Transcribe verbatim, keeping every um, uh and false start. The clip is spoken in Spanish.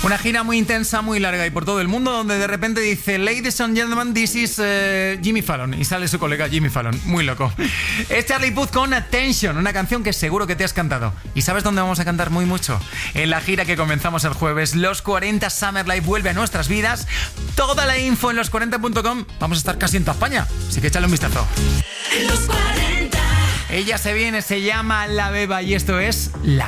Una gira muy intensa, muy larga y por todo el mundo, donde de repente dice Ladies and gentlemen, this is uh, Jimmy Fallon, y sale su colega Jimmy Fallon, muy loco. Es Charlie Puth con Attention, una canción que seguro que te has cantado. ¿Y sabes dónde vamos a cantar muy mucho? En la gira que comenzamos el jueves. Los cuarenta Summer Live vuelve a nuestras vidas. Toda la info en los cuarenta punto com. Vamos a estar casi en toda España, así que échale un vistazo. Los cuarenta. Ella se viene, se llama La Beba y esto es La